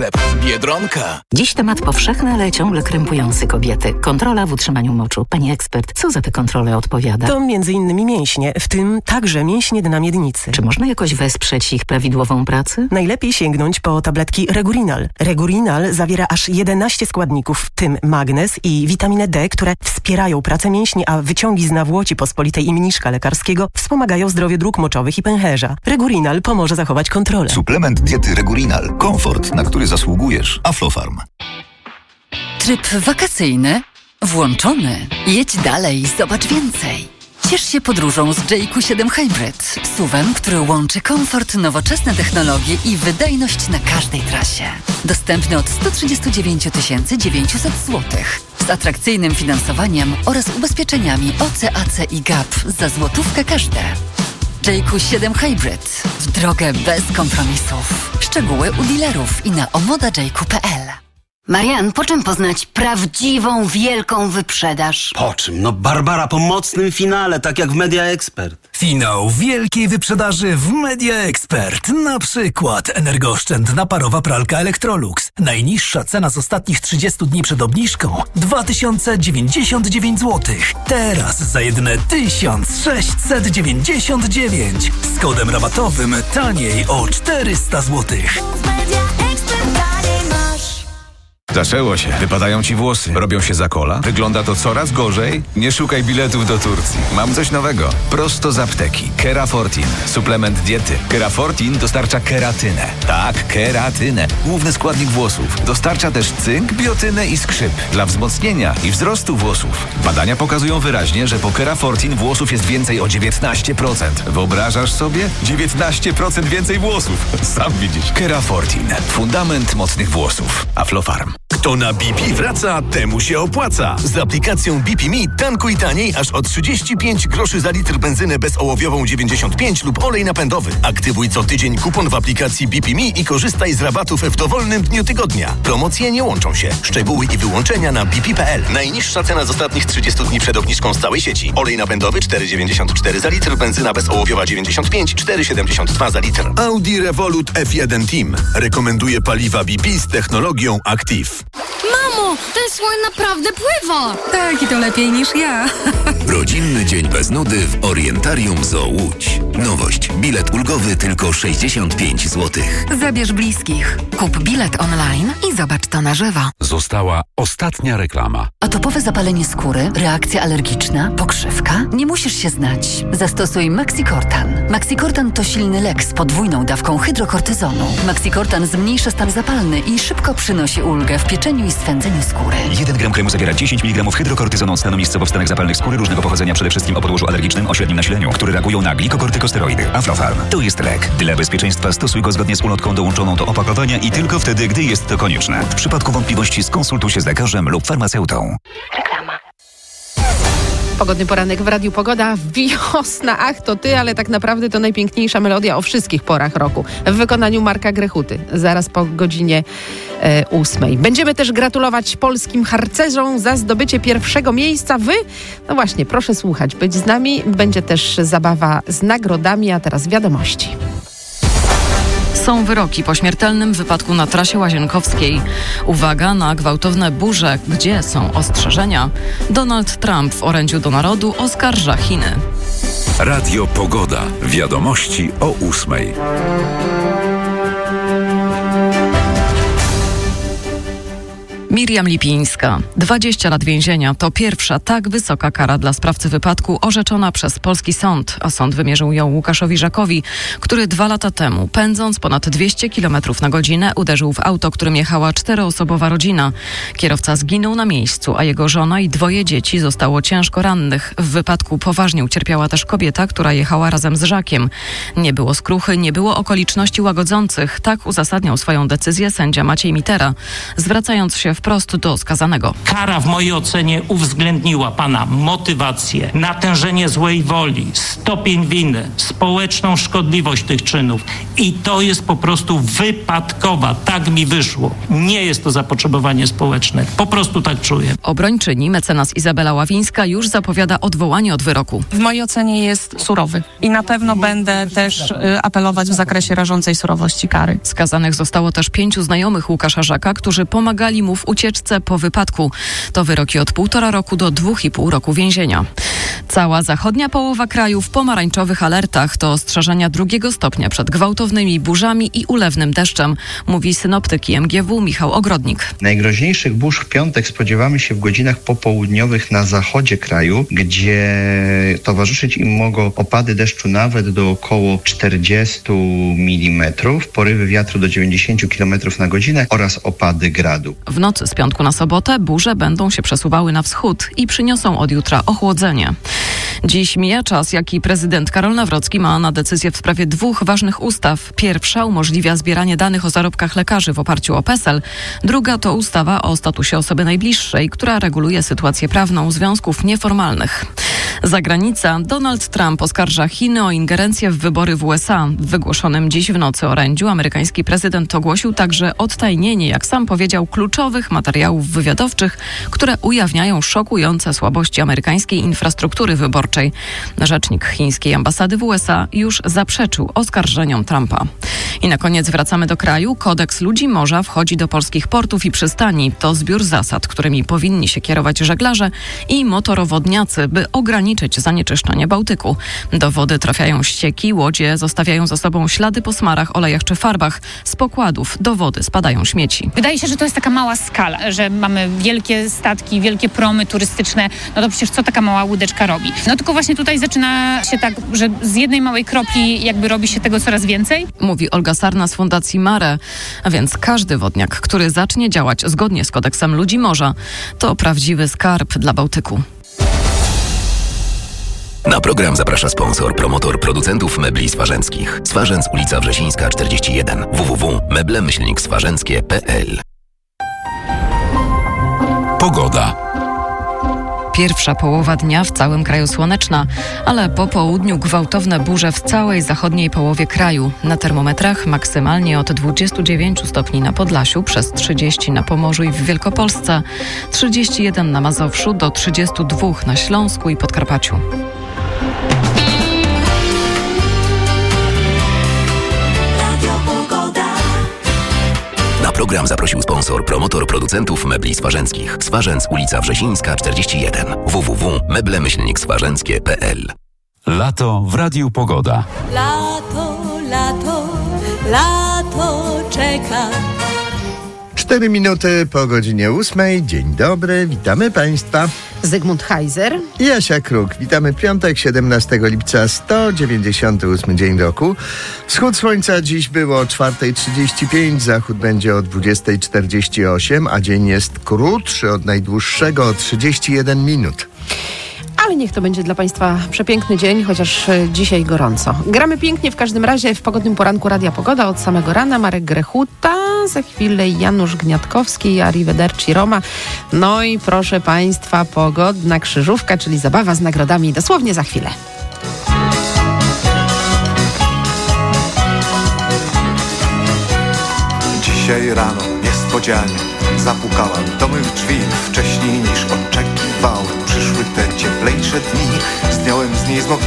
sklep Biedronka. Dziś temat powszechny, ale ciągle krępujący kobiety. Kontrola w utrzymaniu moczu. Pani ekspert, co za tę kontrolę odpowiada? To m.in. mięśnie, w tym także mięśnie dna miednicy. Czy można jakoś wesprzeć ich prawidłową pracę? Najlepiej sięgnąć po tabletki Regurinal. Regurinal zawiera aż 11 składników, w tym magnez i witaminę D, które wspierają pracę mięśni, a wyciągi z nawłoci pospolitej i mniszka lekarskiego wspomagają zdrowie dróg moczowych i pęcherza. Regurinal pomoże zachować kontrolę. Suplement diety Regurinal. Komfort, na który zasługujesz. Aflofarm. Tryb wakacyjny włączony. Jedź dalej, zobacz więcej. Ciesz się podróżą z JQ7 Hybrid. SUV-em, który łączy komfort, nowoczesne technologie i wydajność na każdej trasie. Dostępny od 139 900 zł. Z atrakcyjnym finansowaniem oraz ubezpieczeniami OC, AC i GAP za złotówkę każde. JQ7 Hybrid. W drogę bez kompromisów. Szczegóły u dealerów i na omodajq.pl. Marian, po czym poznać prawdziwą, wielką wyprzedaż? Po czym? No Barbara, po mocnym finale, tak jak w Media Expert. Finał wielkiej wyprzedaży w Media Expert. Na przykład energooszczędna parowa pralka Electrolux. Najniższa cena z ostatnich 30 dni przed obniżką 2099 zł. Teraz za jedyne 1699. Z kodem rabatowym taniej o 400 zł. Zaczęło się. Wypadają ci włosy. Robią się za kola. Wygląda to coraz gorzej. Nie szukaj biletów do Turcji. Mam coś nowego. Prosto z apteki. Kerafortin. Suplement diety. Kerafortin dostarcza keratynę. Tak, keratynę. Główny składnik włosów. Dostarcza też cynk, biotynę i skrzyp. Dla wzmocnienia i wzrostu włosów. Badania pokazują wyraźnie, że po Kerafortin włosów jest więcej o 19%. Wyobrażasz sobie? 19% więcej włosów. Sam widzisz. Kerafortin. Fundament mocnych włosów. Aflofarm. Kto na BP wraca, temu się opłaca. Z aplikacją BP Me tankuj taniej aż o 35 groszy za litr benzynę bezołowiową 95 lub olej napędowy. Aktywuj co tydzień kupon w aplikacji BP Me i korzystaj z rabatów w dowolnym dniu tygodnia. Promocje nie łączą się. Szczegóły i wyłączenia na bp.pl. Najniższa cena z ostatnich 30 dni przed obniżką z całej sieci. Olej napędowy 4,94 za litr, benzyna bezołowiowa 95, 4,72 za litr. Audi Revolut F1 Team rekomenduje paliwa BP z technologią Active. Mamo, ten słoń naprawdę pływa! Tak, i to lepiej niż ja. Rodzinny dzień bez nudy w Orientarium Zoo Łódź. Nowość. Bilet ulgowy tylko 65 zł. Zabierz bliskich. Kup bilet online i zobacz to na żywo. Została ostatnia reklama. Atopowe zapalenie skóry, reakcja alergiczna, pokrzywka? Nie musisz się znać. Zastosuj Maxicortan. Maxicortan to silny lek z podwójną dawką hydrokortyzonu. Maxicortan zmniejsza stan zapalny i szybko przynosi ulgę w pieczeniu i swędzeniu skóry. 1 gram kremu zawiera 10 mg hydrokortyzonu, stanowiskowo w stanach zapalnych skóry różnego pochodzenia, przede wszystkim o podłożu alergicznym o średnim nasileniu, które reagują na glikokortykosteroidy. Aflofarm. To jest lek. Dla bezpieczeństwa stosuj go zgodnie z ulotką dołączoną do opakowania i tylko wtedy, gdy jest to konieczne. W przypadku wątpliwości skonsultuj się z lekarzem lub farmaceutą. Reklama. Pogodny poranek w Radiu Pogoda. Wiosna, ach to ty, ale tak naprawdę to najpiękniejsza melodia o wszystkich porach roku. W wykonaniu Marka Grechuty. Zaraz po godzinie 8. Będziemy też gratulować polskim harcerzom za zdobycie pierwszego miejsca. No właśnie, proszę słuchać, być z nami. Będzie też zabawa z nagrodami, a teraz wiadomości. Są wyroki po śmiertelnym wypadku na trasie łazienkowskiej. Uwaga na gwałtowne burze, gdzie są ostrzeżenia. Donald Trump w orędziu do narodu oskarża Chiny. Radio Pogoda. Wiadomości o 8. Miriam Lipińska. 20 lat więzienia to pierwsza tak wysoka kara dla sprawcy wypadku orzeczona przez polski sąd, a sąd wymierzył ją Łukaszowi Żakowi, który 2 lata temu, pędząc ponad 200 km na godzinę, uderzył w auto, którym jechała 4-osobowa rodzina. Kierowca zginął na miejscu, a jego żona i 2 dzieci zostało ciężko rannych. W wypadku poważnie ucierpiała też kobieta, która jechała razem z Żakiem. Nie było skruchy, nie było okoliczności łagodzących. Tak uzasadniał swoją decyzję sędzia Maciej Mitera, zwracając się w wprost do skazanego. Kara w mojej ocenie uwzględniła pana motywację, natężenie złej woli, stopień winy, społeczną szkodliwość tych czynów i to jest po prostu wypadkowa. Tak mi wyszło. Nie jest to zapotrzebowanie społeczne. Po prostu tak czuję. Obrończyni mecenas Izabela Ławińska już zapowiada odwołanie od wyroku. W mojej ocenie jest surowy i na pewno będę też apelować w zakresie rażącej surowości kary. Skazanych zostało też 5 znajomych Łukasza Żaka, którzy pomagali mu w ucieczce po wypadku. To wyroki od 1,5 roku do 2,5 roku więzienia. Cała zachodnia połowa kraju w pomarańczowych alertach. To ostrzeżenia 2. stopnia przed gwałtownymi burzami i ulewnym deszczem, mówi synoptyk IMGW Michał Ogrodnik. Najgroźniejszych burz w piątek spodziewamy się w godzinach popołudniowych na zachodzie kraju, gdzie towarzyszyć im mogą opady deszczu nawet do około 40 mm, porywy wiatru do 90 km na godzinę oraz opady gradu. W nocy z piątku na sobotę burze będą się przesuwały na wschód i przyniosą od jutra ochłodzenie. Dziś mija czas, jaki prezydent Karol Nawrocki ma na decyzję w sprawie 2 ważnych ustaw. Pierwsza umożliwia zbieranie danych o zarobkach lekarzy w oparciu o PESEL. Druga to ustawa o statusie osoby najbliższej, która reguluje sytuację prawną związków nieformalnych. Zagranica. Donald Trump oskarża Chiny o ingerencję w wybory w USA. W wygłoszonym dziś w nocy orędziu amerykański prezydent ogłosił także odtajnienie, jak sam powiedział, kluczowych materiałów wywiadowczych, które ujawniają szokujące słabości amerykańskiej infrastruktury wyborczej. Rzecznik chińskiej ambasady w USA już zaprzeczył oskarżeniom Trumpa. I na koniec wracamy do kraju. Kodeks ludzi morza wchodzi do polskich portów i przystani. To zbiór zasad, którymi powinni się kierować żeglarze i motorowodniacy, by ograniczyć zanieczyszczenie Bałtyku. Do wody trafiają ścieki, łodzie zostawiają za sobą ślady po smarach, olejach czy farbach. Z pokładów do wody spadają śmieci. Wydaje się, że to jest taka mała skala, że mamy wielkie statki, wielkie promy turystyczne. No to przecież co taka mała łódeczka robi? No tylko właśnie tutaj zaczyna się tak, że z jednej małej kropli jakby robi się tego coraz więcej. Mówi Olga Sarna z Fundacji Mare. A więc każdy wodniak, który zacznie działać zgodnie z kodeksem ludzi morza, to prawdziwy skarb dla Bałtyku. Na program zaprasza sponsor, promotor producentów mebli swarzęckich. Swarzędz, ulica Wrzesińska 41. www.meble-swarzęckie.pl. Pogoda. Pierwsza połowa dnia w całym kraju słoneczna, ale po południu gwałtowne burze w całej zachodniej połowie kraju. Na termometrach maksymalnie od 29 stopni na Podlasiu, przez 30 na Pomorzu i w Wielkopolsce, 31 na Mazowszu, do 32 na Śląsku i Podkarpaciu. Na program zaprosił sponsor, promotor producentów mebli swarzęckich. Swarzędz, ulica Wrzesińska 41. www.meble-swarzęckie.pl. Lato w Radiu Pogoda. Lato, lato, lato czeka. 4 minuty po godzinie 8. Dzień dobry, witamy Państwa. Zygmunt Heiser i Jasia Kruk. Witamy piątek, 17 lipca, 198 dzień roku. Wschód słońca dziś było o 4:35, zachód będzie o 20:48, a dzień jest krótszy od najdłuższego o 31 minut. Ale niech to będzie dla Państwa przepiękny dzień, chociaż dzisiaj gorąco. Gramy pięknie w każdym razie w pogodnym poranku Radia Pogoda od samego rana. Marek Grechuta, za chwilę Janusz Gniatkowski, Arrivederci Roma. No i proszę Państwa, pogodna krzyżówka, czyli zabawa z nagrodami dosłownie za chwilę. Dzisiaj rano niespodzianie zapukałem do mych drzwi wcześniej niż oczekiwałem. Przyszły te cieplejsze dni, zdjąłem z niej zmok